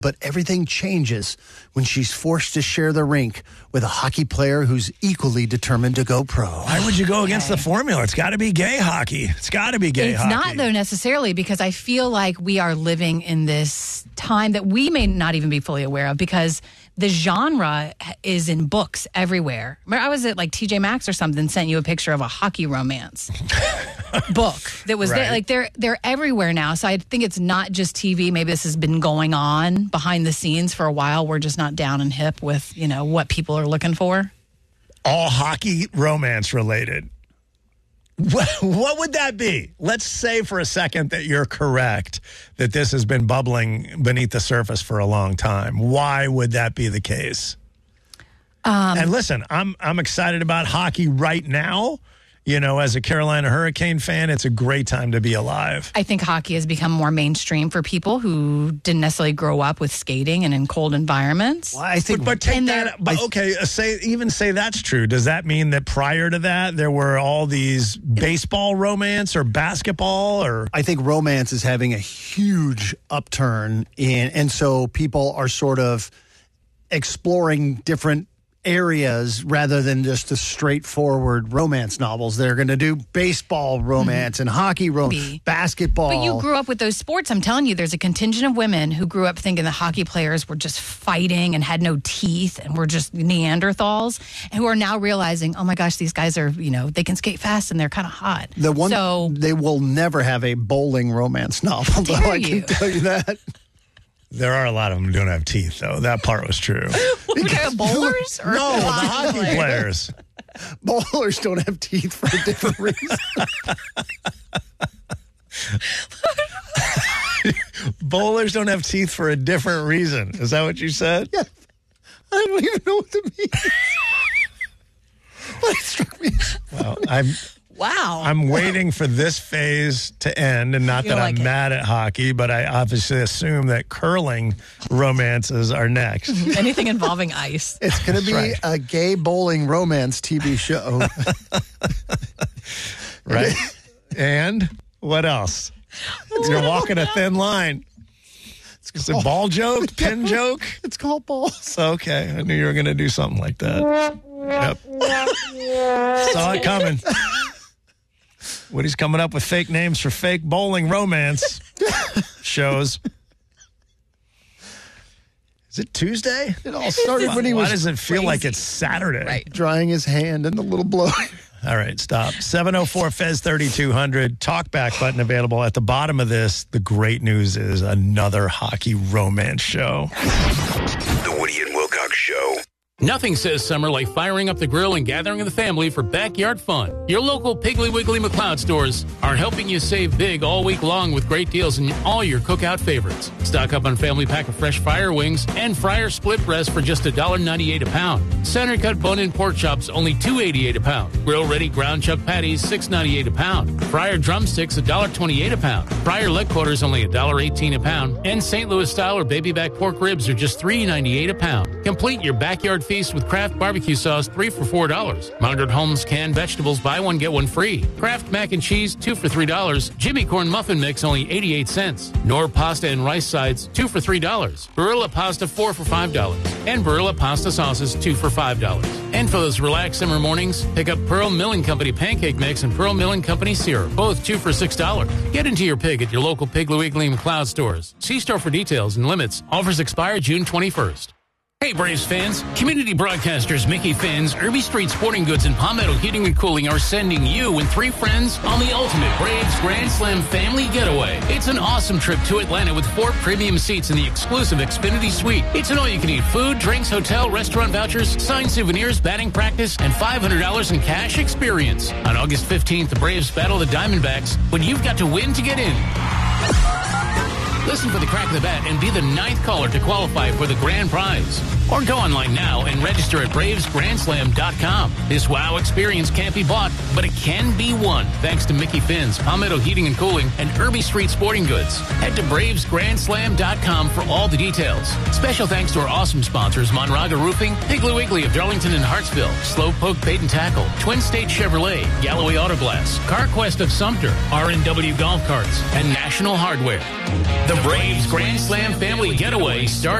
But everything changes when she's forced to share the rink with a hockey player who's equally determined to go pro. Why would you go against the formula? It's got to be gay hockey. It's got to be gay hockey. It's not, though, necessarily, because I feel like we are living in this time that we may not even be fully aware of, because the genre is in books everywhere. I was at like TJ Maxx or something, sent you a picture of a hockey romance book that was there. Like they're everywhere now. So I think it's not just TV. Maybe this has been going on behind the scenes for a while. We're just not down and hip with, what people are looking for. All hockey romance related. What would that be? Let's say for a second that you're correct, that this has been bubbling beneath the surface for a long time. Why would that be the case? And listen, I'm excited about hockey right now. As a Carolina Hurricane fan, it's a great time to be alive. I think hockey has become more mainstream for people who didn't necessarily grow up with skating and in cold environments. Well, I think, but take that. But okay, say that's true. Does that mean that prior to that there were all these baseball romance or basketball or? I think romance is having a huge upturn and so people are sort of exploring different areas rather than just the straightforward romance novels. They're going to do baseball romance and hockey romance, basketball. But you grew up with those sports. I'm telling you, there's a contingent of women who grew up thinking the hockey players were just fighting and had no teeth and were just Neanderthals, and who are now realizing, oh my gosh, these guys are, they can skate fast and they're kind of hot. They will never have a bowling romance novel, though, I can tell you that. There are a lot of them who don't have teeth, though. That part was true. Bowlers? Or no, the hockey players. Bowlers don't have teeth for a different reason. Bowlers don't have teeth for a different reason. Is that what you said? Yeah. I don't even know what that means. But it struck me. Well, I'm waiting for this phase to end, and not that I'm mad at hockey, but I obviously assume that curling romances are next. Anything involving ice. It's going to be a gay bowling romance TV show. Right? And what else? You're walking a thin line. It's a ball joke, pin joke? It's called balls. Okay, I knew you were going to do something like that. Yep. Saw it coming. Woody's coming up with fake names for fake bowling romance shows. Is it Tuesday? It all started when he was. Why does it feel like it's Saturday? Right. Drying his hand in the little blower. All right, stop. 704-FEZ-3200. Talkback button available at the bottom of this. The great news is another hockey romance show. The Woody and Wilcox Show. Nothing says summer like firing up the grill and gathering the family for backyard fun. Your local Piggly Wiggly McLeod stores are helping you save big all week long with great deals in all your cookout favorites. Stock up on family pack of fresh fryer wings and fryer split breast for just $1.98 a pound. Center cut bone-in pork chops only $2.88 a pound. Grill ready ground chuck patties $6.98 a pound. Fryer drumsticks $1.28 a pound. Fryer leg quarters only $1.18 a pound. And St. Louis style or baby back pork ribs are just $3.98 a pound. Complete your backyard feast with Kraft barbecue sauce, 3 for $4. Margaret Holmes canned vegetables, buy one, get one free. Kraft mac and cheese, 2 for $3. Jimmy Corn muffin mix, only 88 cents. Knorr pasta and rice sides, 2 for $3. Barilla pasta, 4 for $5. And Barilla pasta sauces, 2 for $5. And for those relaxed summer mornings, pick up Pearl Milling Company pancake mix and Pearl Milling Company syrup, both 2 for $6. Get into your pig at your local Piggly Wiggly McLeod stores. See store for details and limits. Offers expire June 21st. Hey Braves fans, community broadcasters Mickey Finn's, Irby Street Sporting Goods, and Palmetto Heating and Cooling are sending you and 3 friends on the ultimate Braves Grand Slam family getaway. It's an awesome trip to Atlanta with 4 premium seats in the exclusive Xfinity Suite. It's an all-you-can-eat food, drinks, hotel, restaurant vouchers, signed souvenirs, batting practice, and $500 in cash experience. On August 15th, the Braves battle the Diamondbacks, but you've got to win to get in. Listen for the crack of the bat and be the 9th caller to qualify for the grand prize. Or go online now and register at bravesgrandslam.com. This wow experience can't be bought, but it can be won thanks to Mickey Finn's, Palmetto Heating and Cooling, and Irby Street Sporting Goods. Head to bravesgrandslam.com for all the details. Special thanks to our awesome sponsors, Monraga Roofing, Piggly Wiggly of Darlington and Hartsville, Slowpoke Bait and Tackle, Twin State Chevrolet, Galloway Autoglass, CarQuest of Sumter, R&W Golf Carts, and National Hardware. The Braves Grand Slam Family Getaway starts